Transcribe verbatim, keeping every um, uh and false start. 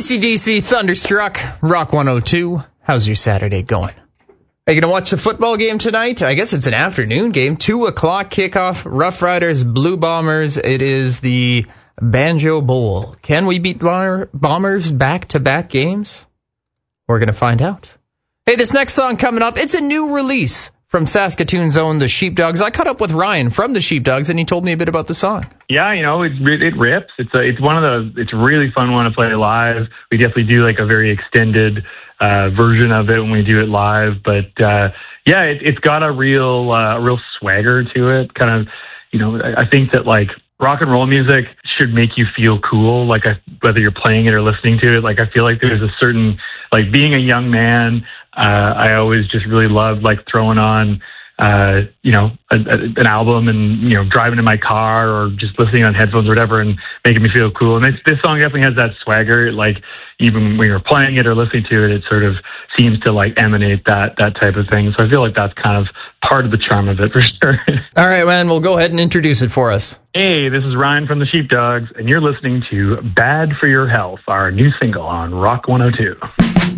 A C D C Thunderstruck, Rock one oh two. How's your Saturday going? Are you going to watch the football game tonight? I guess it's an afternoon game. Two o'clock kickoff. Rough Riders, Blue Bombers. It is the Banjo Bowl. Can we beat Bomber, Bombers back-to-back games? We're going to find out. Hey, this next song coming up, it's a new release from Saskatoon's own The Sheepdogs. I caught up with Ryan from The Sheepdogs, and he told me a bit about the song. Yeah, you know, it it rips. It's a, it's one of the, it's a really fun one to play live. We definitely do like a very extended uh, version of it when we do it live. But uh, yeah, it, it's got a real, uh, real swagger to it. Kind of, you know, I, I think that like rock and roll music should make you feel cool, like I, whether you're playing it or listening to it. Like I feel like there's a certain, like being a young man, uh, I always just really loved like throwing on, uh, you know, a, a, an album and, you know, driving in my car or just listening on headphones or whatever and making me feel cool. And this, this song definitely has that swagger. Like even when you're playing it or listening to it, it sort of seems to like emanate that, that type of thing. So I feel like that's kind of part of the charm of it for sure. All right, man, we'll go ahead and introduce it for us. Hey, this is Ryan from The Sheepdogs, and you're listening to Bad for Your Health, our new single on Rock one oh two.